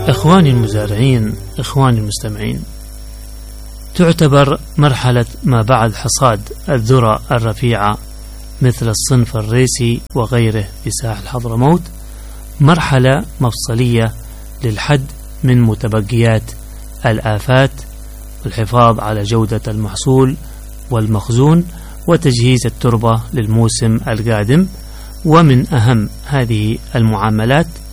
إخواني المزارعين، إخواني المستمعين، تعتبر مرحلة ما بعد حصاد الذرة الرفيعة مثل الصنف الريسي وغيره في ساحل حضرموت مرحلة مفصلية للحد من متبقيات الآفات والحفاظ على جودة المحصول والمخزون وتجهيز التربة للموسم القادم. ومن أهم هذه المعاملات